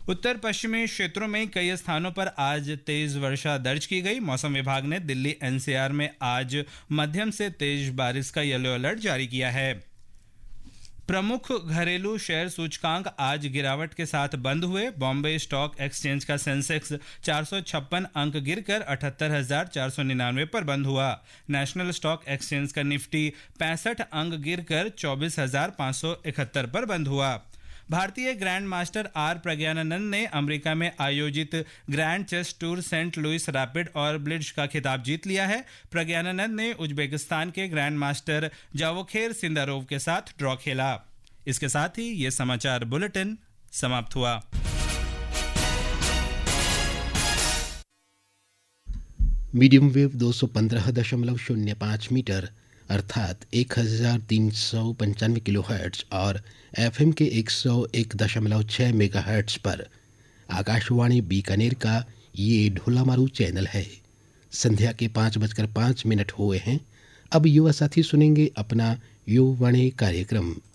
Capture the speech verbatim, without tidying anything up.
उत्तर पश्चिमी क्षेत्रों में कई स्थानों पर आज तेज वर्षा दर्ज की गई। मौसम विभाग ने दिल्ली एनसीआर में आज मध्यम से तेज बारिश का येलो अलर्ट जारी किया है। प्रमुख घरेलू शेयर सूचकांक आज गिरावट के साथ बंद हुए। बॉम्बे स्टॉक एक्सचेंज का सेंसेक्स चार सौ छप्पन अंक गिरकर अठहत्तर हजार चार सौ निन्यानवे पर बंद हुआ। नेशनल स्टॉक एक्सचेंज का निफ्टी पैंसठ अंक गिरकर चौबीस हजार पाँच सौ इकहत्तर पर बंद हुआ। भारतीय ग्रैंड मास्टर आर प्रज्ञानंद ने अमेरिका में आयोजित grand chess tour Saint Louis rapid और ब्लिट्ज का खिताब जीत लिया है। प्रज्ञानंद ने उज्बेकिस्तान के ग्रैंड मास्टर जावोखेर सिंदारोव के साथ ड्रॉ खेला। इसके साथ ही ये समाचार बुलेटिन समाप्त हुआ। मीडियम वेव दो सौ पंद्रह दशमलव शून्य पाँच मीटर अर्थात एक हजार तीन सौ पंचानवे किलो हर्ट्ज और एफएम के एक सौ एक दशमलव छः मेगा हर्ट्ज पर आकाशवाणी बीकानेर का ये ढोलामारू चैनल है। संध्या के पाँच बजकर पाँच मिनट हुए हैं। अब युवा साथी सुनेंगे अपना युवाणी कार्यक्रम।